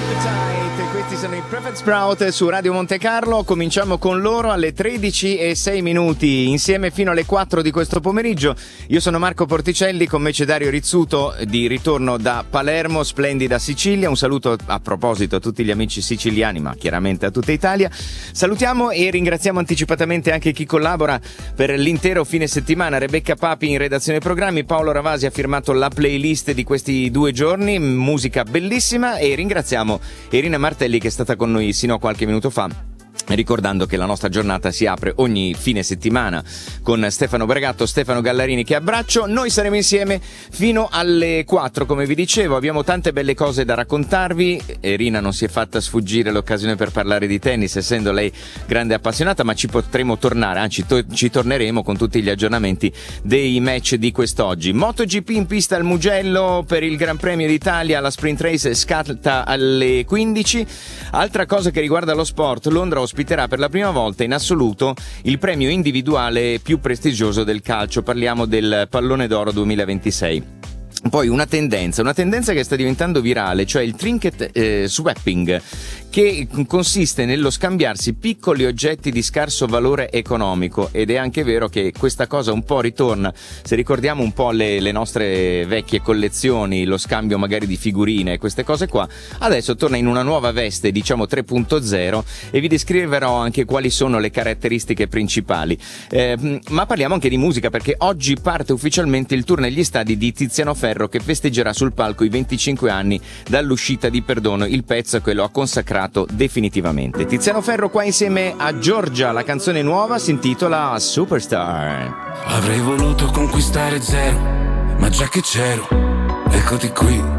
Questi sono i Perfect Sprout su Radio Monte Carlo. Cominciamo con loro alle 13:06 insieme fino alle 4 di questo pomeriggio. Io sono Marco Porticelli, con me c'è Dario Rizzuto di ritorno da Palermo, splendida Sicilia. Un saluto a proposito a tutti gli amici siciliani, ma chiaramente a tutta Italia. Salutiamo e ringraziamo anticipatamente anche chi collabora per l'intero fine settimana. Rebecca Papi in redazione programmi, Paolo Ravasi ha firmato la playlist di questi 2 giorni, musica bellissima, e ringraziamo Irina Martelli che è stata con noi sino a qualche minuto fa, ricordando che la nostra giornata si apre ogni fine settimana con Stefano Bragato, Stefano Gallarini che abbraccio. Noi saremo insieme fino alle 4, come vi dicevo, abbiamo tante belle cose da raccontarvi. Irina non si è fatta sfuggire l'occasione per parlare di tennis, essendo lei grande appassionata, ma ci potremo tornare, anzi ci torneremo con tutti gli aggiornamenti dei match di quest'oggi. MotoGP in pista al Mugello per il Gran Premio d'Italia, la sprint race scatta alle 15. Altra cosa che riguarda lo sport: Londra ospiterà per la prima volta in assoluto il premio individuale più prestigioso del calcio, parliamo del Pallone d'Oro 2026. Poi una tendenza che sta diventando virale, cioè il trinket swapping, che consiste nello scambiarsi piccoli oggetti di scarso valore economico, ed è anche vero che questa cosa un po' ritorna. Se ricordiamo un po' le nostre vecchie collezioni, lo scambio magari di figurine e queste cose qua, adesso torna in una nuova veste, diciamo 3.0, e vi descriverò anche quali sono le caratteristiche principali. Ma parliamo anche di musica, perché oggi parte ufficialmente il tour negli stadi di Tiziano Ferro, che festeggerà sul palco i 25 anni dall'uscita di Perdono, il pezzo che lo ha consacrato definitivamente. Tiziano Ferro qua insieme a Giorgia, la canzone nuova si intitola Superstar. Avrei voluto conquistare zero, ma già che c'ero, eccoti qui.